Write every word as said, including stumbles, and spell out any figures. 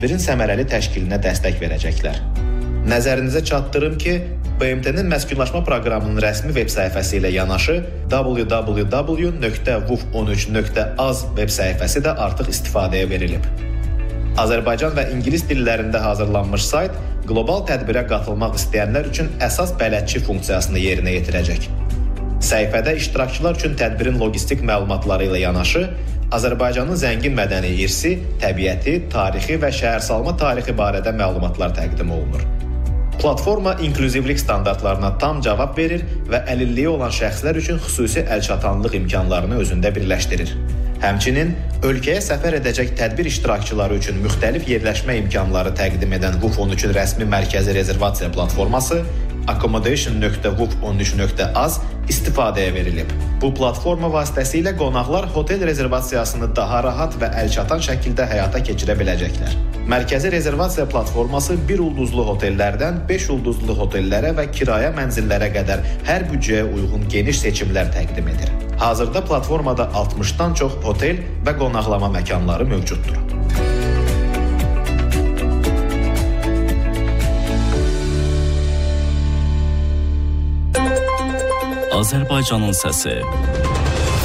birin səmərəli təşkilinə dəstək verəcəklər. Nəzərinizə çatdırım ki, B M T-nin məskunlaşma proqramının rəsmi veb səhifəsi ilə yanaşı w w w nöqtə w u f on üç nöqtə a z veb səhifəsi də artıq istifadəyə verilib. Azərbaycan və ingilis dillərində hazırlanmış sayt qlobal tədbirə qatılmaq istəyənlər üçün əsas bələdçi funksiyasını yerinə yetirəcək. Səhifədə iştirakçılar üçün tədbirin logistik məlumatları ilə yanaşı, Azərbaycanın zəngin mədəni irsi, təbiəti, tarixi və şəhərsalma tarixi barədə məlumatlar təqdim olunur. Platforma inklüzivlik standartlarına tam cavab verir və əlilliyi olan şəxslər üçün xüsusi əlçatanlıq imkanlarını özündə birləşdirir. Həmçinin, ölkəyə səfər edəcək tədbir iştirakçıları üçün müxtəlif yerləşmə imkanları təqdim edən W U F on üçün rəsmi mərkəzi rezervasiya platforması accommodation nöqtə w u f on üç nöqtə a z istifadəyə verilib. Bu platforma vasitəsilə qonaqlar hotel rezervasiyasını daha rahat və əlçatan şəkildə həyata keçirə biləcəklər. Mərkəzi rezervasiya platforması bir ulduzlu hotellərdən beş ulduzlu hotellərə və kirayə mənzillərə qədər hər büdcəyə uyğun geniş seçimlər təqdim edir. Hazırda platformada altmışdan çox hotel və qonaqlama məkanları mövcuddur. Azərbaycanın səsi.